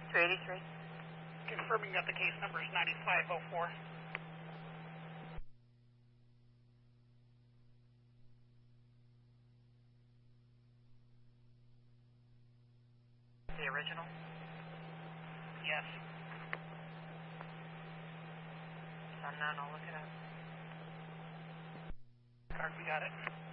383. Confirming that the case number is 9504. The original? Yes. Unknown, I'll look it up. Card, we got it.